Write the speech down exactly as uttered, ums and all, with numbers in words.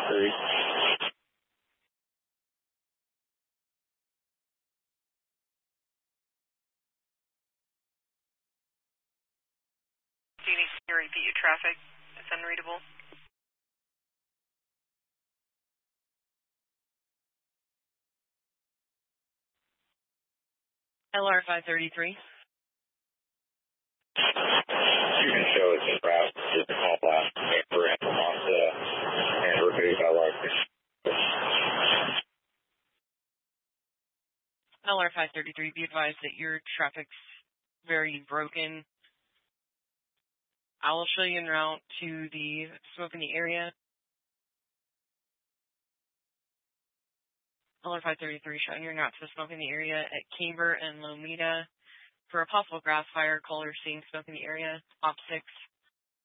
three. Do you need to repeat your traffic? It's unreadable. L R five thirty-three. You can show us the route to the call blast for Monza and repeat L R. L R five thirty-three, be advised that your traffic's very broken. I will show you en route to the smoke in the area. L R five thirty-three, showing you en route to the smoke in the area at Camber and Lomita. For a possible grass fire, caller seeing smoke in the area. Op six.